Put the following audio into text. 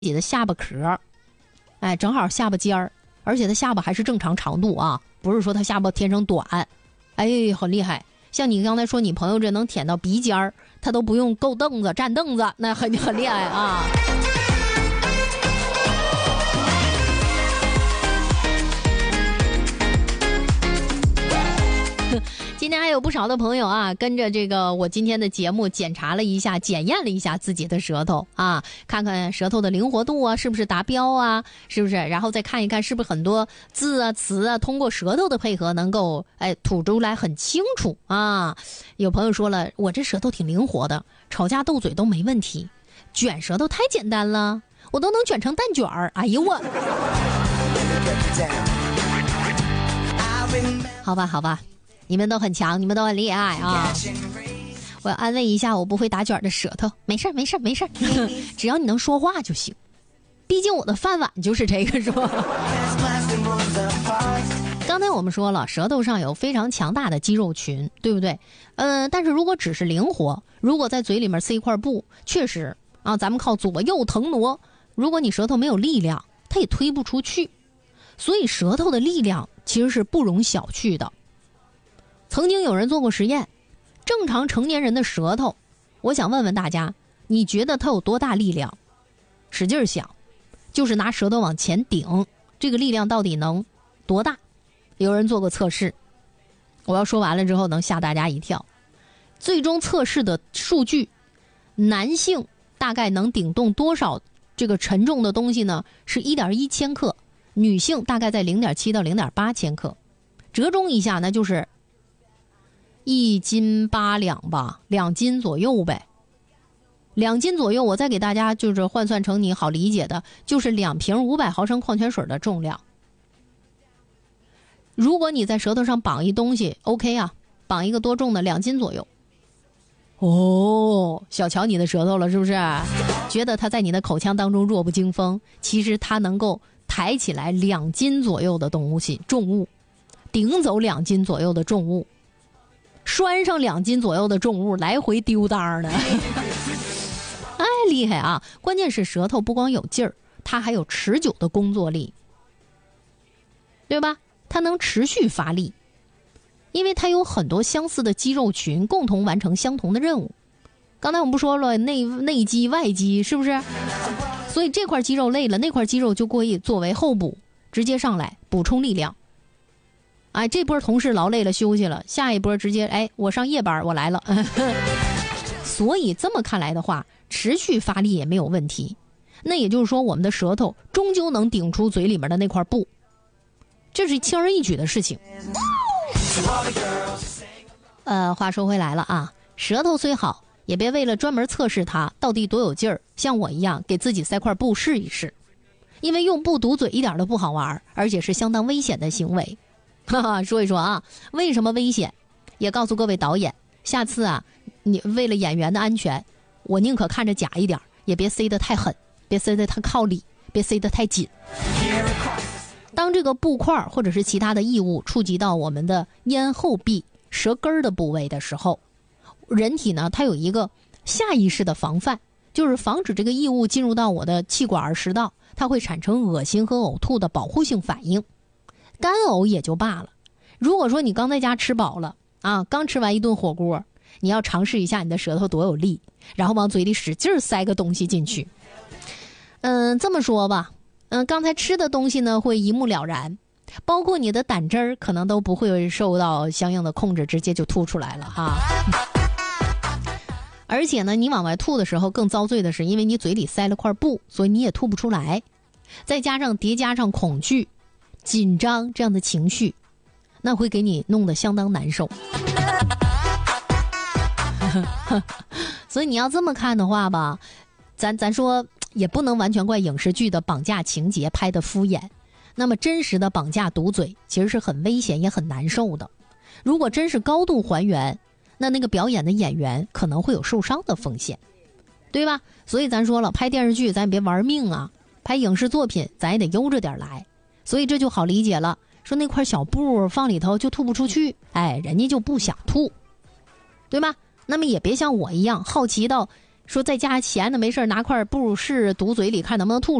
己的下巴壳，哎，正好下巴尖儿，而且他下巴还是正常长度啊，不是说他下巴天生短，哎，很厉害。像你刚才说你朋友这能舔到鼻尖儿，他都不用够凳子站凳子，那很厉害啊。今天还有不少的朋友啊，跟着这个我今天的节目检查了一下，检验了一下自己的舌头啊，看看舌头的灵活度啊，是不是达标啊，是不是？然后再看一看是不是很多字啊词啊，通过舌头的配合能够吐出来很清楚啊。有朋友说了，我这舌头挺灵活的，吵架斗嘴都没问题，卷舌头太简单了，我都能卷成蛋卷儿。哎呦我，好吧好吧。你们都很强，你们都很厉害啊！我要安慰一下我不会打卷的舌头，没事没事没事，只要你能说话就行。毕竟我的饭碗就是这个，是吧？刚才我们说了，舌头上有非常强大的肌肉群，对不对？但是如果只是灵活，如果在嘴里面塞一块布，确实啊，咱们靠左右腾挪，如果你舌头没有力量，它也推不出去。所以舌头的力量其实是不容小觑的。曾经有人做过实验，正常成年人的舌头，我想问问大家，你觉得它有多大力量？使劲想，就是拿舌头往前顶，这个力量到底能多大？有人做过测试，我要说完了之后能吓大家一跳。最终测试的数据，男性大概能顶动多少这个沉重的东西呢？是 1.1 千克，女性大概在 0.7 到 0.8 千克，折中一下那就是1斤8两吧，2斤左右呗。2斤左右，我再给大家就是换算成你好理解的，就是2瓶500毫升矿泉水的重量。如果你在舌头上绑一东西 ，OK 啊，绑一个多重的2斤左右。哦，小瞧你的舌头了，是不是？觉得它在你的口腔当中弱不禁风，其实它能够抬起来2斤左右的东西重物，顶走2斤左右的重物。拴上2斤左右的重物，来回丢当的。哎，厉害啊！关键是舌头不光有劲儿，它还有持久的工作力，对吧？它能持续发力，因为它有很多相似的肌肉群，共同完成相同的任务。刚才我们不说了，内肌外肌，是不是？所以这块肌肉累了，那块肌肉就过于作为候补，直接上来补充力量。哎，这波同事劳累了休息了，下一波直接我上夜班，我来了。所以这么看来的话，持续发力也没有问题。那也就是说，我们的舌头终究能顶出嘴里面的那块布，这是轻而易举的事情。话说回来了啊，舌头虽好，也别为了专门测试它到底多有劲儿，像我一样给自己塞块布试一试。因为用布堵嘴一点都不好玩，而且是相当危险的行为。说一说啊，为什么危险？也告诉各位导演，下次啊，你为了演员的安全，我宁可看着假一点，也别塞得太狠，别塞得太靠里，别塞得太紧。当这个布块或者是其他的异物触及到我们的咽后壁、舌根的部位的时候，人体呢，它有一个下意识的防范，就是防止这个异物进入到我的气管食道，它会产生恶心和呕吐的保护性反应。干呕也就罢了，如果说你刚在家吃饱了啊，刚吃完一顿火锅，你要尝试一下你的舌头多有力，然后往嘴里使劲塞个东西进去。这么说吧，刚才吃的东西呢会一目了然，包括你的胆汁儿可能都不会受到相应的控制，直接就吐出来了哈。而且呢，你往外吐的时候更遭罪的是，因为你嘴里塞了块布，所以你也吐不出来，再加上叠加上恐惧、紧张这样的情绪，那会给你弄得相当难受。所以你要这么看的话吧，咱说也不能完全怪影视剧的绑架情节拍得敷衍。那么真实的绑架堵嘴其实是很危险也很难受的。如果真是高度还原，那个表演的演员可能会有受伤的风险，对吧？所以咱说了，拍电视剧咱也别玩命啊，拍影视作品咱也得悠着点来。所以这就好理解了，说那块小布放里头就吐不出去，人家就不想吐，对吧？那么也别像我一样好奇到说在家闲的没事拿块布试堵嘴里看能不能吐